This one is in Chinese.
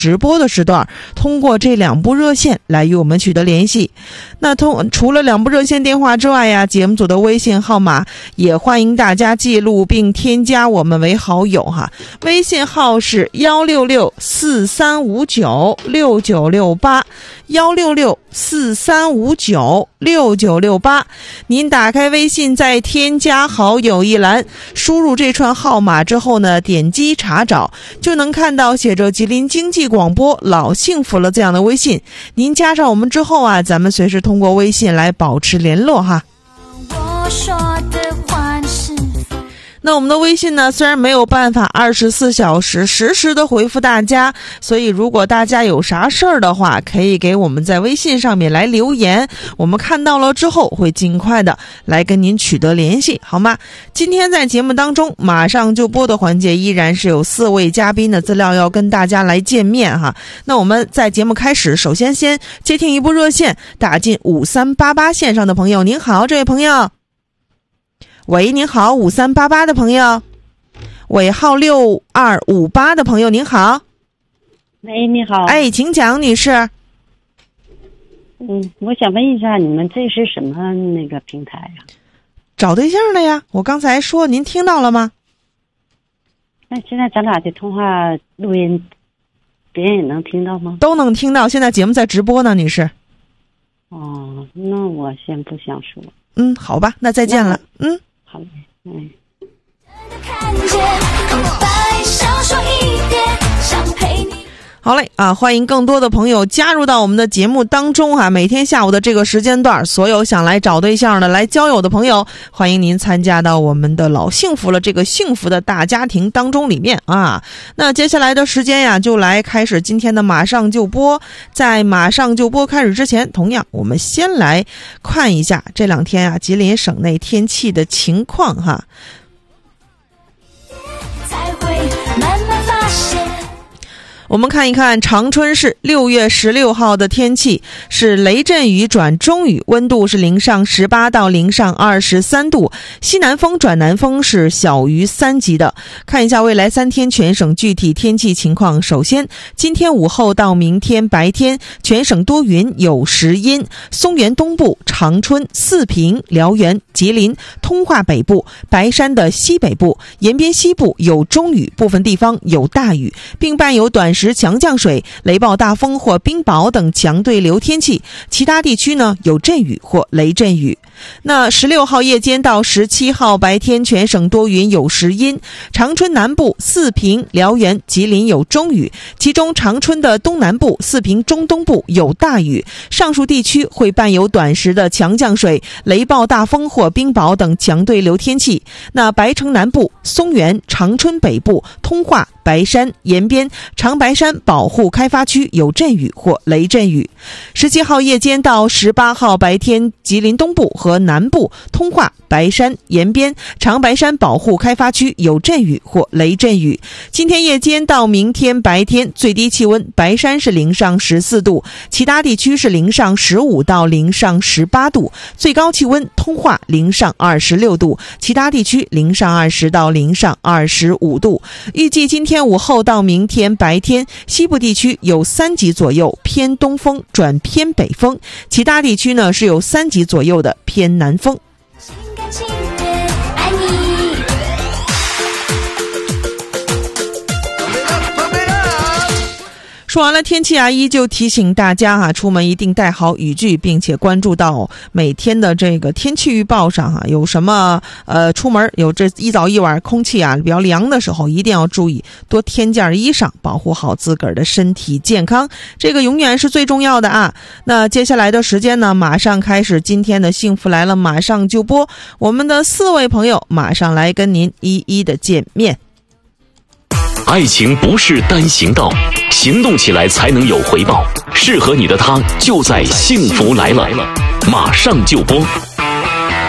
直播的时段，通过这2部热线来与我们取得联系。那除了2部热线电话之外呀，节目组的微信号码也欢迎大家记录并添加我们为好友哈。微信号是16643596968。16643596968，您打开微信，在添加好友一栏，输入这串号码之后呢，点击查找，就能看到写着吉林经济广播老幸福了这样的微信。您加上我们之后啊，咱们随时通过微信来保持联络哈。我说的话是那我们的微信呢，虽然没有办法24小时实时的回复大家，所以如果大家有啥事儿的话，可以给我们在微信上面来留言，我们看到了之后会尽快的来跟您取得联系，好吗？今天在节目当中马上就播的环节依然是有4位嘉宾的资料要跟大家来见面哈。那我们在节目开始，首先接听一部热线，打进5388线上的朋友。您好，这位朋友。喂，您好，5388的朋友，尾号6258的朋友，您好。 喂，你好。 哎，请讲，女士。 我想问一下，你们这是什么那个平台呀？ 找对象的呀，我刚才说，您听到了吗？ 那现在咱俩的通话录音，别人也能听到吗？ 都能听到，现在节目在直播呢，女士。 哦，那我先不想说。 好吧，那再见了。 好嘞， 好嘞啊！欢迎更多的朋友加入到我们的节目当中哈。每天下午的这个时间段，所有想来找对象的、来交友的朋友，欢迎您参加到我们的老幸福了这个幸福的大家庭当中里面啊。那接下来的时间呀，就来开始今天的马上就播。在马上就播开始之前，同样我们先来看一下这2天啊吉林省内天气的情况哈。才会慢慢发现。我们看一看长春市6月16号的天气是雷阵雨转中雨，温度是零上18到零上23度，西南风转南风是小于3级的。看一下未来3天全省具体天气情况。首先，今天午后到明天白天，全省多云有时阴，松原东部、长春、四平、辽源、吉林、通化北部、白山的西北部、延边西部有中雨，部分地方有大雨，并伴有短时强降水、雷暴大风或冰雹等强对流天气，其他地区呢有阵雨或雷阵雨。那16号夜间到17号白天，全省多云有时阴，长春南部、四平、辽源、吉林有中雨，其中长春的东南部、四平中东部有大雨，上述地区会伴有短时的强降水、雷暴大风或冰雹等强对流天气。那白城南部、松原、长春北部、通化、白山、延边、长白山保护开发区有阵雨或雷阵雨。17号夜间到18号白天，吉林东部和南部、通化、白山、延边、长白山保护开发区有阵雨或雷阵雨。今天夜间到明天白天，最低气温白山是零上14度，其他地区是零上15到零上18度，最高气温通化零上26度，其他地区零上20到零上25度。预计今天午后到明天白天，西部地区有3级左右偏东风转偏北风，其他地区呢是有3级左右的偏南风。心甘情愿爱你。说完了天气啊，依旧提醒大家啊，出门一定带好雨具，并且关注到每天的这个天气预报上啊，有什么出门有这一早一晚空气啊比较凉的时候，一定要注意多添件衣裳，保护好自个儿的身体健康，这个永远是最重要的啊。那接下来的时间呢，马上开始今天的幸福来了，马上就播，我们的4位朋友马上来跟您一一的见面。 爱情不是单行道，行动起来才能有回报，适合你的他就在幸福来了，马上就播。